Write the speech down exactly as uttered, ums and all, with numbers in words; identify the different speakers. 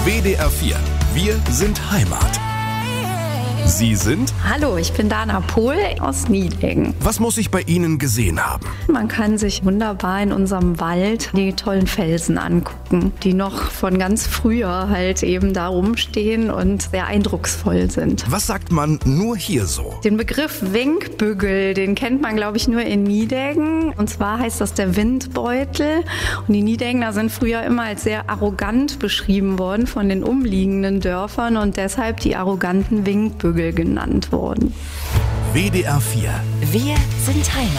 Speaker 1: W D R vier. Wir sind Heimat. Sie sind?
Speaker 2: Hallo, ich bin Dana Pohl aus Nideggen.
Speaker 1: Was muss ich bei Ihnen gesehen haben?
Speaker 2: Man kann sich wunderbar in unserem Wald die tollen Felsen angucken, die noch von ganz früher halt eben da rumstehen und sehr eindrucksvoll sind.
Speaker 1: Was sagt man nur hier so?
Speaker 2: Den Begriff Winkbügel, den kennt man, glaube ich, nur in Nideggen. Und zwar heißt das der Windbeutel. Und die Nideggener sind früher immer als sehr arrogant beschrieben worden von den umliegenden Dörfern und deshalb die arroganten Winkbügel genannt worden.
Speaker 1: W D R vier.
Speaker 3: Wir sind Heimat.